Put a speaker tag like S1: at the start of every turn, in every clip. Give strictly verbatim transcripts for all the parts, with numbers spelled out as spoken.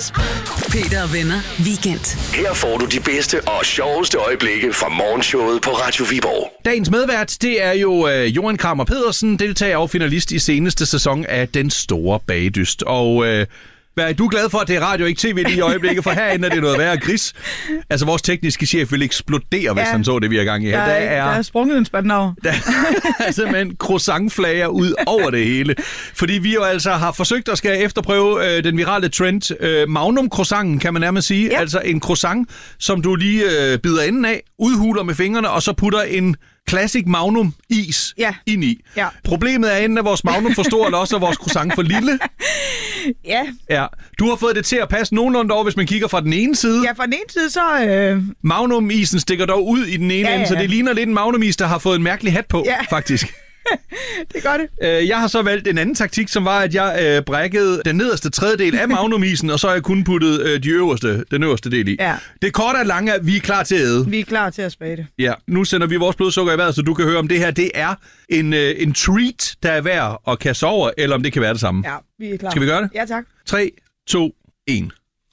S1: Peter og venner. Weekend.
S2: Her får du de bedste og sjoveste øjeblikke fra morgenshowet på Radio Viborg.
S3: Dagens medvært, det er jo øh, Johan Kramer Pedersen, deltager og finalist i seneste sæson af Den Store Bagedyst. Og øh, hvad er du glad for, at det er radio, ikke tv lige i øjeblikket, for herinde er det noget værre gris. Altså, vores tekniske chef vil eksplodere, hvis ja, han så det, vi er i gang i her.
S4: Der er, der er sprunget en spand over.
S3: Der er simpelthen croissantflager ud over det hele. Fordi vi jo altså har forsøgt at skal efterprøve øh, den virale trend. Øh, Magnum croissanten, kan man nærmest sige. Ja. Altså en croissant, som du lige øh, bider enden af, udhuler med fingrene, og så putter en Classic Magnum is
S4: ja.
S3: ind i.
S4: Ja.
S3: Problemet er enten, at vores Magnum for stor, eller også er vores croissant for lille.
S4: Ja.
S3: Ja. Du har fået det til at passe nogenlunde over, hvis man kigger fra den ene side.
S4: Ja, fra den ene side, så... Øh...
S3: Magnum-isen stikker dog ud i den ene
S4: ja,
S3: ende,
S4: ja.
S3: så det ligner lidt en Magnum-is, der har fået en mærkelig hat på,
S4: ja.
S3: faktisk.
S4: Det gør det.
S3: Jeg har så valgt en anden taktik, som var, at jeg øh, brækkede den nederste tredjedel af Magnum-isen, og så har jeg kun puttet øh, de øverste, den øverste del i.
S4: Ja.
S3: Det korte og lange er, at vi er klar til at æde.
S4: Vi er klar til at smage det.
S3: Ja, nu sender vi vores blodsukker i vejret, så du kan høre, om det her det er en, øh, en treat, der er værd at kaste over, eller om det kan være det samme.
S4: Ja, vi er klar.
S3: Skal vi gøre det?
S4: Ja, tak.
S3: tre, to, et.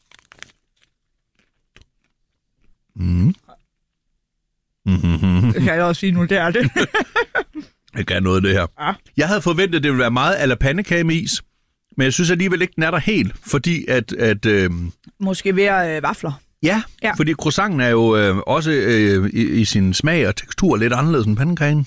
S3: Mm.
S4: Mm-hmm. Det kan jeg også sige nu, det er det.
S3: Det kan noget, det her.
S4: Ja.
S3: Jeg havde forventet, at det ville være meget a la pandekage med is, men jeg synes alligevel ikke, den er der helt, fordi at... at øh...
S4: Måske mere øh, vafler.
S3: Ja, ja, fordi croissanten er jo øh, også øh, i, i sin smag og tekstur lidt anderledes end pandekagen.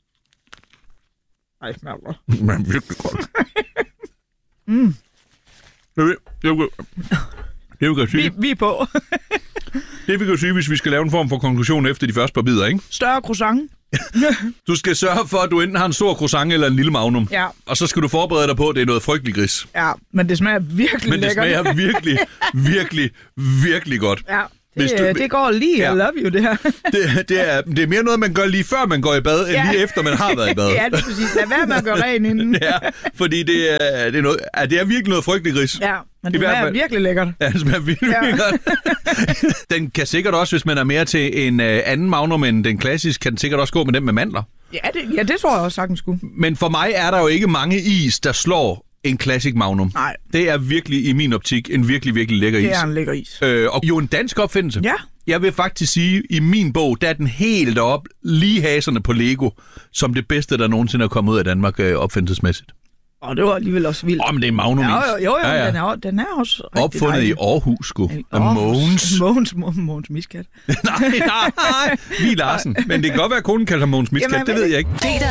S4: Ej, smager godt.
S3: Men virkelig godt.
S4: mm.
S3: Det, det, det, det vi kan sige.
S4: Vi, vi er på.
S3: Det vi kan sige, hvis vi skal lave en form for konklusion efter de første par bidder, ikke?
S4: Større croissant.
S3: Du skal sørge for, at du enten har en stor croissant eller en lille Magnum.
S4: Ja.
S3: Og så skal du forberede dig på, at det er noget frygtelig gris.
S4: Ja, men det smager virkelig
S3: Men det
S4: lækkert.
S3: smager virkelig, virkelig, virkelig godt.
S4: Ja, det,
S3: du,
S4: det går lige. Ja. I love you, det her.
S3: det, det, er, det er mere noget, man gør lige før man går i bad, end ja. lige efter man har været i bad.
S4: Ja, det er præcis. Lad være med at gøre ren inden.
S3: Ja, fordi det er, det er, noget, ja, det er virkelig noget frygtelig gris.
S4: Ja, men det smager virkelig lækkert.
S3: Ja, det smager virkelig ja. lækkert. Den kan sikkert også, hvis man er mere til en uh, anden Magnum end den klassiske, kan den sikkert også gå med den med mandler.
S4: Ja, det, ja, det tror jeg også sagtens skulle.
S3: Men for mig er der jo ikke mange is, der slår en Classic Magnum.
S4: Nej.
S3: Det er virkelig, i min optik, en virkelig, virkelig lækker is.
S4: Det er en lækker is.
S3: Øh, og jo en dansk opfindelse.
S4: Ja.
S3: Jeg vil faktisk sige, i min bog, der er den helt op lige haserne på Lego, som det bedste, der nogensinde er kommet ud af Danmark øh, opfindelsesmæssigt.
S4: Og det var alligevel også vildt.
S3: Åh, oh, men det er Magnum-is.
S4: Ja, jo, jo, jo
S3: ja, ja.
S4: Den, er, den er også rigtig
S3: opfundet
S4: dejlig.
S3: i Aarhus, sgu. Af
S4: Mogens. Mogens, Mogens Miskat.
S3: nej, nej, nej. Vi er Larsen. Men det kan godt være, at konen kalder ham Mogens Miskat. Det ved jeg ikke.
S1: Peter